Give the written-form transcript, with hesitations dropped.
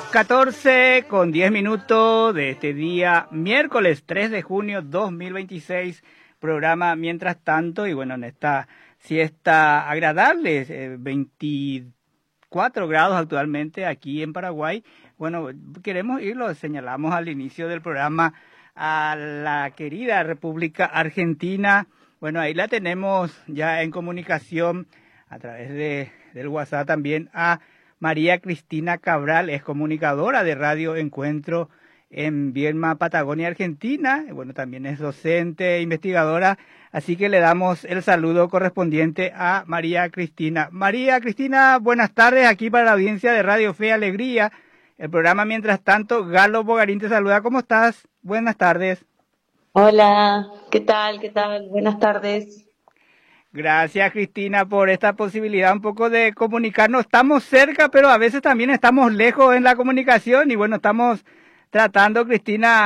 14:10 de este día, miércoles 3 de junio 2026, programa Mientras Tanto, y bueno, en esta siesta agradable, 24 grados actualmente aquí en Paraguay. Bueno, queremos lo señalamos al inicio del programa, a la querida República Argentina. Bueno, ahí la tenemos ya en comunicación a través del WhatsApp también a María Cristina Cabral, es comunicadora de Radio Encuentro en Viedma, Patagonia, Argentina. Bueno, también es docente, investigadora, así que le damos el saludo correspondiente a María Cristina. María Cristina, buenas tardes aquí para la audiencia de Radio Fe y Alegría. El programa Mientras Tanto, Galo Bogarín te saluda. ¿Cómo estás? Buenas tardes. Hola, ¿qué tal? ¿Qué tal? Buenas tardes. Gracias, Cristina, por esta posibilidad un poco de comunicarnos. Estamos cerca, pero a veces también estamos lejos en la comunicación y bueno, estamos tratando, Cristina,